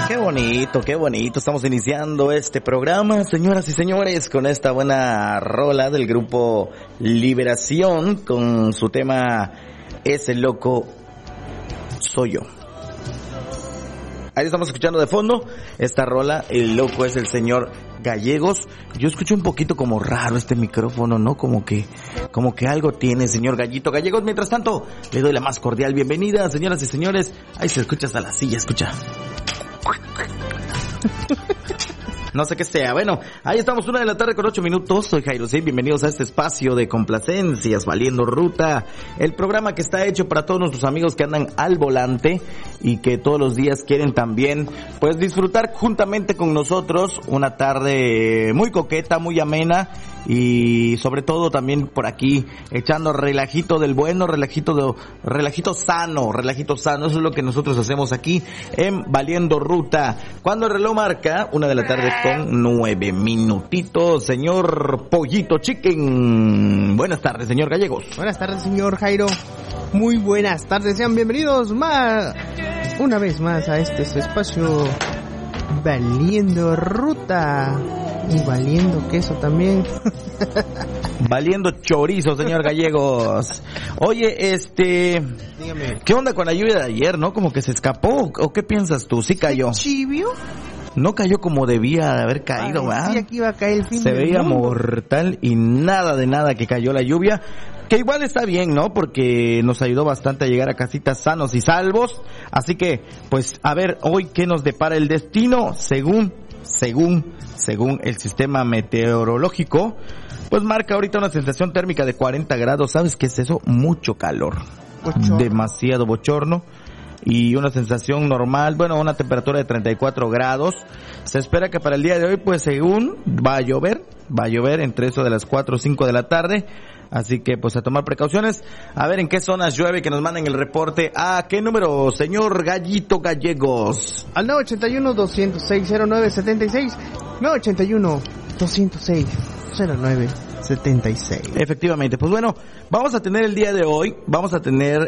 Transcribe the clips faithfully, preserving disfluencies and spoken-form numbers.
Qué bonito, qué bonito. Estamos iniciando este programa, señoras y señores, con esta buena rola del grupo Liberación, con su tema Ese loco soy yo. Ahí estamos escuchando de fondo esta rola, el loco es el señor Gallegos. Yo escucho un poquito como raro este micrófono, ¿no? Como que, como que algo tiene, señor Gallito Gallegos. Mientras tanto, le doy la más cordial bienvenida, señoras y señores. Ahí se escucha hasta la silla, escucha. No sé qué sea. Bueno, ahí estamos, una de la tarde con ocho minutos. Soy Jairo Sip. Bienvenidos a este espacio de complacencias, Valiendo Ruta. El programa que está hecho para todos nuestros amigos que andan al volante y que todos los días quieren también, pues, disfrutar juntamente con nosotros una tarde muy coqueta, muy amena. Y sobre todo también por aquí echando relajito del bueno, relajito de, relajito sano, relajito sano. Eso es lo que nosotros hacemos aquí en Valiendo Ruta. Cuando el reloj marca una de la tarde con nueve minutitos, señor Pollito Chicken. Buenas tardes, señor Gallegos. Buenas tardes, señor Jairo. Muy buenas tardes, sean bienvenidos más una vez más a este su espacio Valiendo Ruta. Y valiendo queso también. Valiendo chorizo, señor Gallegos. Oye, este... Dígame. ¿Qué onda con la lluvia de ayer, no? Como que se escapó, ¿o qué piensas tú? ¿Sí cayó? ¿Chivio? No cayó como debía de haber caído, ¿verdad? Sí, aquí iba a caer el fin Se del veía mundo. mortal y nada de nada que cayó la lluvia. Que igual está bien, ¿no? Porque nos ayudó bastante a llegar a casitas sanos y salvos. Así que, pues, a ver, hoy, ¿qué nos depara el destino? Según... Según, según el sistema meteorológico, pues marca ahorita una sensación térmica de cuarenta grados. ¿Sabes qué es eso? Mucho calor. Bochorno. Demasiado bochorno. Y una sensación normal, bueno, una temperatura de treinta y cuatro grados. Se espera que para el día de hoy, pues según, va a llover. Va a llover entre eso de las cuatro o cinco de la tarde. Así que, pues, a tomar precauciones. A ver en qué zonas llueve, que nos manden el reporte. ¿A qué número, señor Gallito Gallegos? Al nueve ochenta y uno, doscientos seis, cero nueve setenta y seis. nueve ochenta y uno, doscientos seis, cero nueve setenta y seis. Efectivamente. Pues bueno, vamos a tener el día de hoy, vamos a tener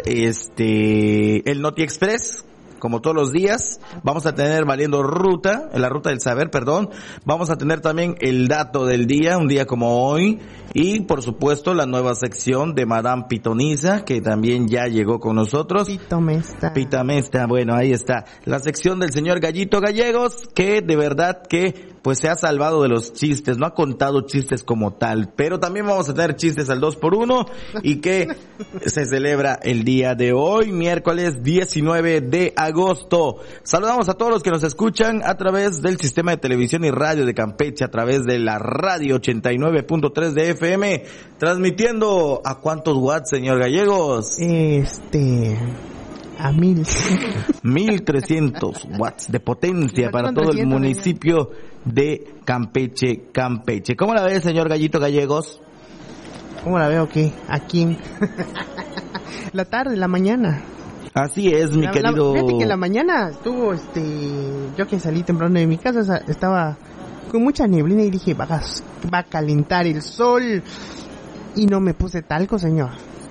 este el Noti Express. Como todos los días, vamos a tener Valiendo Ruta, la Ruta del Saber, perdón. Vamos a tener también el dato del día, un día como hoy. Y, por supuesto, la nueva sección de Madame Pitoniza, que también ya llegó con nosotros. Pitamesta. Pitamesta, bueno, ahí está. La sección del señor Gallito Gallegos, que de verdad que, pues, se ha salvado de los chistes. No ha contado chistes como tal, pero también vamos a tener chistes al dos por uno. Y que se celebra el día de hoy, miércoles diecinueve de agosto. Saludamos a todos los que nos escuchan a través del sistema de televisión y radio de Campeche, a través de la radio ochenta y nueve punto tres de F M, transmitiendo ¿a cuántos watts, señor Gallegos? Este... a mil. mil trescientos watts de potencia para todo el municipio de Campeche, Campeche. ¿Cómo la ve, señor Gallito Gallegos? ¿Cómo la veo qué? Aquí. La tarde, la mañana. Así es, mi la, querido... La, fíjate que la mañana estuvo, este... yo que salí temprano de mi casa, estaba con mucha neblina y dije, va a, va a calentar el sol. Y no me puse talco, señor.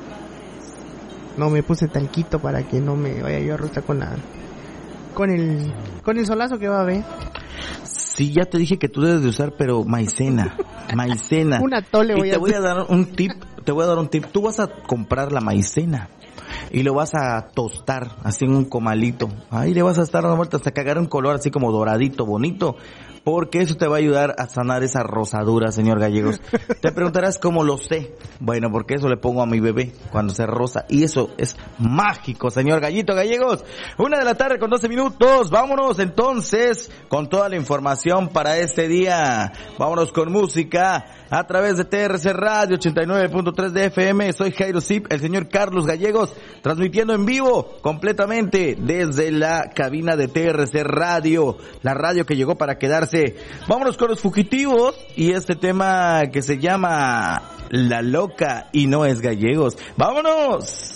No me puse talquito para que no me vaya yo a arrastrar con la... Con el... Con el solazo que va a haber. Sí, ya te dije que tú debes de usar, pero maicena. Maicena. Una tole voy y te a voy a dar un tip. Te voy a dar un tip. Tú vas a comprar la maicena y lo vas a tostar así en un comalito. Ahí le vas a estar dando vueltas hasta que agarre un color así como doradito, bonito. Porque eso te va a ayudar a sanar esa rosadura, señor Gallegos. Te preguntarás cómo lo sé. Bueno, porque eso le pongo a mi bebé cuando se rosa. Y eso es mágico, señor Gallito Gallegos. Una de la tarde con doce minutos. Vámonos entonces con toda la información para este día. Vámonos con música a través de T R C Radio ochenta y nueve punto tres de F M. Soy Jairo Sip, el señor Carlos Gallegos, transmitiendo en vivo completamente desde la cabina de T R C Radio, la radio que llegó para quedarse. Vámonos con los fugitivos y este tema que se llama La Loca y no es Gallegos. ¡Vámonos!